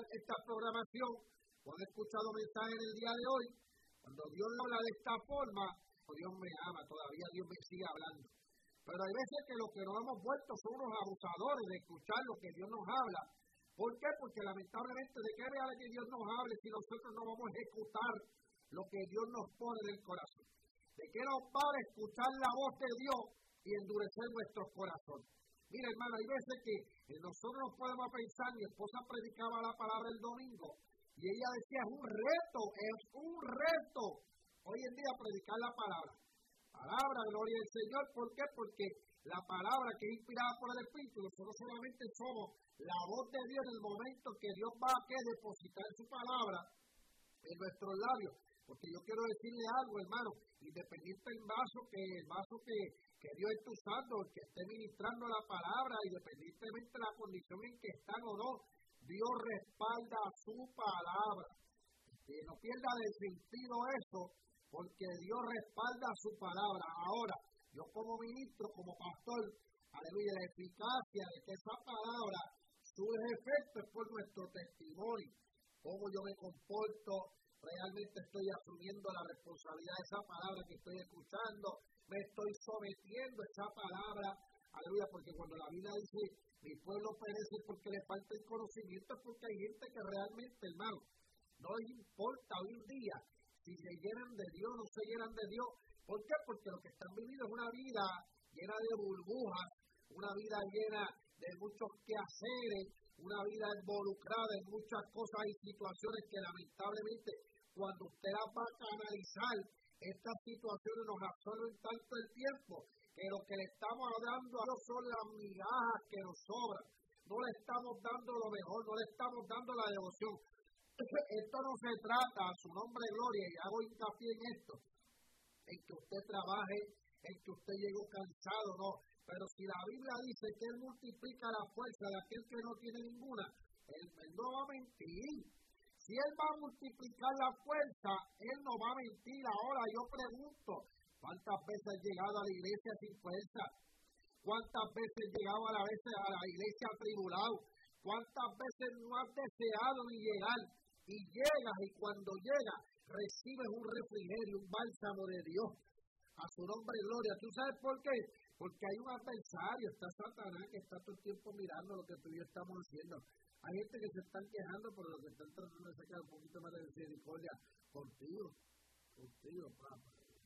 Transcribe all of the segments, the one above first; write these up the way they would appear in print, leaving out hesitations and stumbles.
esta programación o han escuchado mensajes en el día de hoy, cuando Dios habla de esta forma, Dios me ama, todavía Dios me sigue hablando. Pero hay veces que los que nos hemos vuelto son unos abusadores de escuchar lo que Dios nos habla. ¿Por qué? Porque lamentablemente, ¿de qué vale que Dios nos hable si nosotros no vamos a ejecutar lo que Dios nos pone en el corazón? ¿De qué nos vale escuchar la voz de Dios y endurecer nuestros corazones? Mira, hermano, hay veces que nosotros nos podemos pensar, mi esposa predicaba la palabra el domingo y ella decía, es un reto hoy en día predicar la palabra. Palabra, gloria al Señor. ¿Por qué? Porque la palabra que es inspirada por el Espíritu, nosotros solamente somos la voz de Dios en el momento que Dios va a depositar su palabra en nuestros labios. Porque yo quiero decirle algo, hermano, independiente del vaso que Dios está usando, el que esté ministrando la palabra, independientemente de la condición en que están o no, Dios respalda su palabra. Que no pierda de sentido eso, porque Dios respalda su palabra. Ahora, yo como ministro, como pastor, aleluya, la eficacia de que esa palabra surge efecto es por nuestro testimonio. Cómo yo me comporto, realmente estoy asumiendo la responsabilidad de esa palabra que estoy escuchando, me estoy sometiendo a esa palabra, aleluya, porque cuando la Biblia dice, mi pueblo perece porque le falta el conocimiento, es porque hay gente que realmente, hermano, no les importa hoy en día si se llenan de Dios o no se llenan de Dios. ¿Por qué? Porque lo que están viviendo es una vida llena de burbujas, una vida llena de muchos quehaceres, una vida involucrada en muchas cosas y situaciones que lamentablemente cuando usted las va a canalizar, estas situaciones nos absorben tanto el tiempo que lo que le estamos dando a Dios son las migajas que nos sobran. No le estamos dando lo mejor, no le estamos dando la devoción. Esto no se trata, a su nombre gloria, y hago hincapié en esto, en que usted trabaje, en que usted llegue cansado, no. Pero si la Biblia dice que Él multiplica la fuerza de aquel que no tiene ninguna, Él no va a mentir. Si Él va a multiplicar la fuerza, Él no va a mentir. Ahora yo pregunto, ¿cuántas veces has llegado a la iglesia sin fuerza? ¿Cuántas veces has llegado a la iglesia atribulado? ¿Cuántas veces no has deseado ni llegar? Y llegas, y cuando llegas, recibes un refrigerio, un bálsamo de Dios. A su nombre y gloria. ¿Tú sabes por qué? Porque hay un adversario, está Satanás, que está todo el tiempo mirando lo que tú y yo estamos haciendo. Hay gente que se están quejando, pero lo que están tratando de sacar un poquito más de misericordia contigo, papá.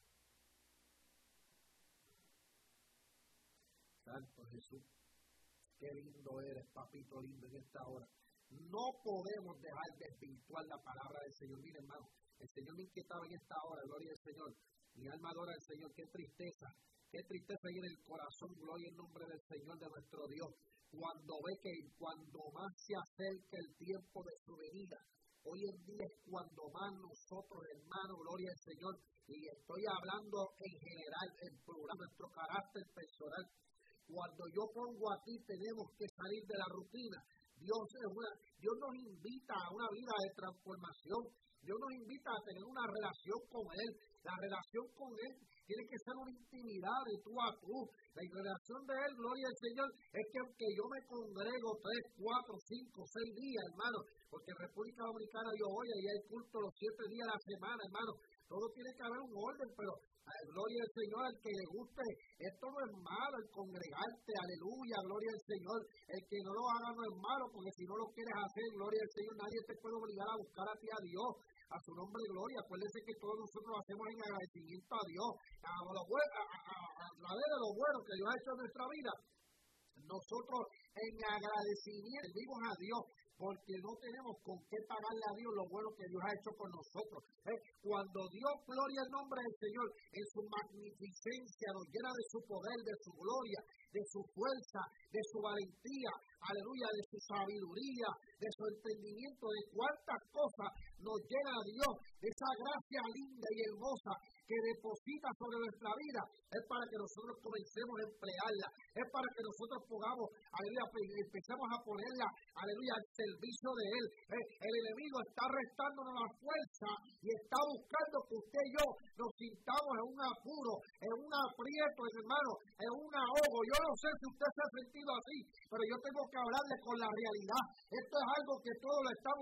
Santo Jesús, qué lindo eres, papito lindo, en esta hora. No podemos dejar de desvirtuar la palabra del Señor. Mire, hermano, el Señor me inquietaba en esta hora, gloria al Señor. Mi alma adora al Señor, qué tristeza hay en el corazón, gloria en nombre del Señor, de nuestro Dios. Cuando ve que cuando más se acerca el tiempo de su venida, hoy en día es cuando más nosotros, hermanos, gloria al Señor, y estoy hablando en general, en plural, nuestro carácter personal. Cuando yo pongo aquí, tenemos que salir de la rutina. Dios nos invita a una vida de transformación. Dios nos invita a tener una relación con Él. La relación con Él tiene que ser una intimidad de tú a tú. La relación de Él, gloria al Señor, es que aunque yo me congrego 3, 4, 5, 6 días, hermano, porque en República Dominicana yo voy y hay culto los 7 días a la semana, hermano. Todo tiene que haber un orden, pero gloria al Señor, al que le guste, esto no es malo, el congregarte, aleluya, gloria al Señor, el que no lo haga no es malo, porque si no lo quieres hacer, gloria al Señor, nadie te puede obligar a buscar a ti a Dios, a su nombre de gloria. Acuérdense que todos nosotros lo hacemos en agradecimiento a Dios, a través de lo bueno que Dios ha hecho en nuestra vida. Nosotros en agradecimiento servimos a Dios, porque no tenemos con qué pagarle a Dios lo bueno que Dios ha hecho con nosotros. Cuando Dios, gloria al nombre del Señor, en su magnificencia nos llena de su poder, de su gloria, de su fuerza, de su valentía, aleluya, de su sabiduría, de su entendimiento, de cuántas cosas nos llena Dios, de esa gracia linda y hermosa que deposita sobre nuestra vida, es para que nosotros comencemos a emplearla, es para que nosotros pongamos, aleluya, empecemos a ponerla, aleluya, al servicio de Él. El enemigo está restándonos la fuerza y está buscando que usted y yo nos sintamos en un apuro, en un aprieto, hermano, en un ahogo. Yo no sé si usted se ha sentido así, pero yo tengo que hablarle con la realidad. Esto es algo que todos lo estamos